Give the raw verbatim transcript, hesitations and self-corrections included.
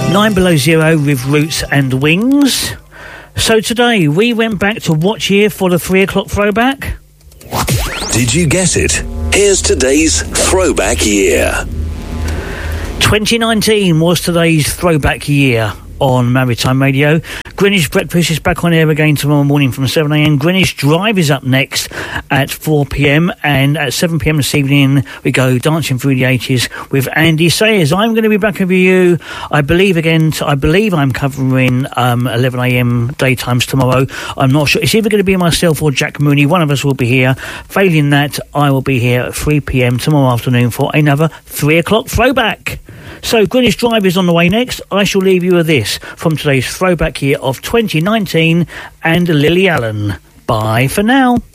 Nine Below Zero with Roots and Wings. So today we went back to what year for the three o'clock throwback? Did you guess it? Here's today's throwback year. twenty nineteen was today's throwback year on Maritime Radio. Greenwich Breakfast is back on air again tomorrow morning from seven a.m. Greenwich Drive is up next at four p.m. and at seven p.m. this evening we go dancing through the eighties with Andy Sayers. I'm going to be back with you, I believe again, I believe I'm covering um, eleven a.m. daytimes tomorrow. I'm not sure. It's either going to be myself or Jack Mooney. One of us will be here. Failing that, I will be here at three p.m. tomorrow afternoon for another three o'clock throwback. So Greenwich Drive is on the way next. I shall leave you with this from today's throwback year of twenty nineteen and Lily Allen. Bye for now.